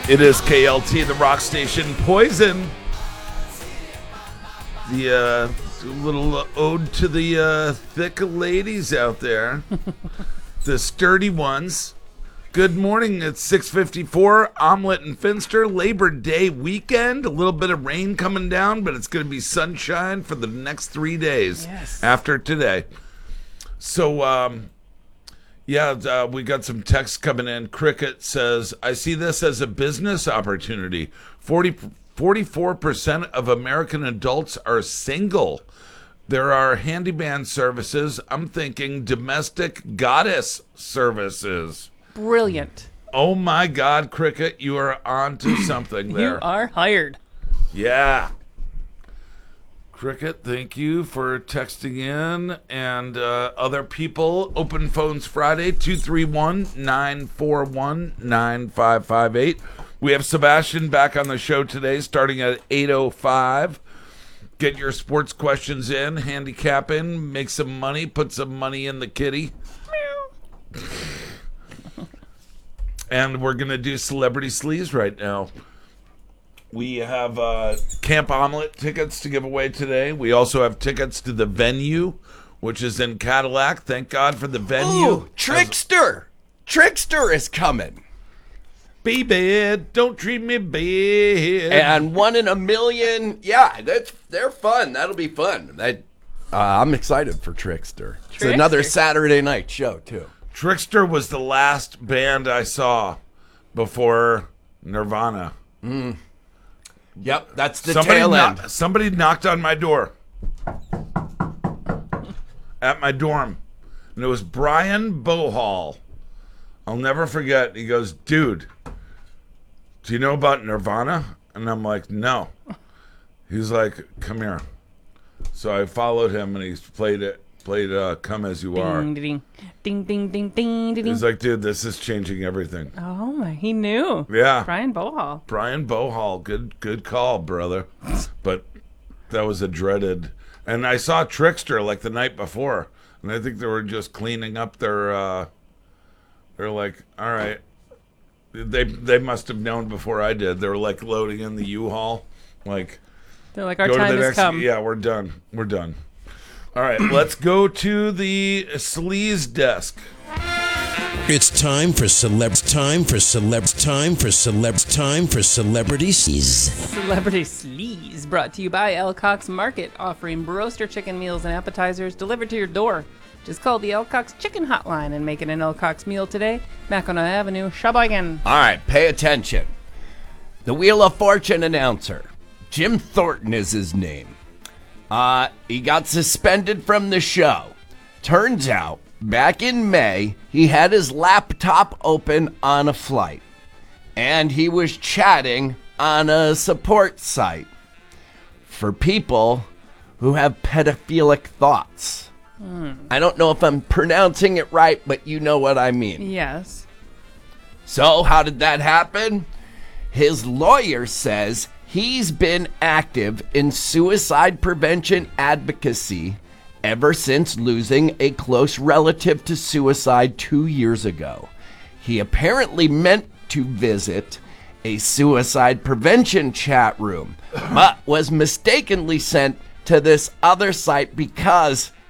It is KLT, the rock station. Poison. The little ode to the thick ladies out there. The sturdy ones. Good morning. It's 6:54. Omelet and Finster. Labor Day weekend. A little bit of rain coming down, but it's going to be sunshine for the next 3 days after today. So, we got some texts coming in. Cricket says, I see this as a business opportunity. 44% of American adults are single. There are handyman services. I'm thinking domestic goddess services. Brilliant. Oh my God, Cricket, you are on to something there. You are hired. Yeah. Cricket, thank you for texting in. And other people, Open Phones Friday, 231-941-9558. We have Sebastian back on the show today, starting at 8:05. Get your sports questions in, handicap in, make some money, put some money in the kitty. And we're going to do Celebrity Sleaze right now. We have Camp Omelet tickets to give away today. We also have tickets to the venue, which is in Cadillac. Thank God for the venue. Ooh, Trickster! Trickster is coming. Baby, don't treat me bad. And 1 in a million. Yeah, they're fun. That'll be fun. I'm excited for Trickster. It's another Saturday night show, too. Trickster was the last band I saw before Nirvana. Yep, that's the tail end. Somebody knocked on my door at my dorm, and it was Brian Bohall. I'll never forget. He goes, dude, do you know about Nirvana? And I'm like, no. He's like, come here. So I followed him, and he played Come As You Are. Ding, ding, ding, ding, ding, ding. He's like, dude, this is changing everything. Oh, my, he knew. Yeah. Brian Bohall. Brian Bohall. Good call, brother. But that was a dreaded. And I saw Trickster like the night before, and I think they were just cleaning up their. They're like, all right. They must have known before I did. They were like loading in the U-Haul, like. They're like, our time has come. Yeah, we're done. We're done. All right, let's go to the sleaze desk. It's time for celebrity sleaze. Celebrity Sleaze, brought to you by Elcox Market, offering broaster chicken meals and appetizers delivered to your door. Just call the Elcox Chicken Hotline and make it an Elcox meal today. Mackinac Avenue, Sheboygan. All right, pay attention. The Wheel of Fortune announcer, Jim Thornton is his name. He got suspended from the show. Turns out, back in May, he had his laptop open on a flight. And he was chatting on a support site for people who have pedophilic thoughts. I don't know if I'm pronouncing it right, but you know what I mean. Yes. So, how did that happen? His lawyer says he's been active in suicide prevention advocacy ever since losing a close relative to suicide 2 years ago. He apparently meant to visit a suicide prevention chat room, but was mistakenly sent to this other site because